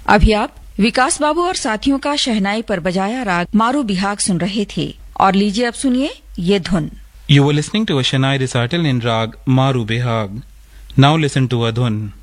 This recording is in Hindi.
अभी आप विकास बाबू और साथियों का शहनाई पर बजाया राग मारू बिहाग सुन रहे थे और लीजिए अब सुनिए ये धुन। You were listening to a Shehnai recital in Rag Maru Behag. Now listen to a dhun.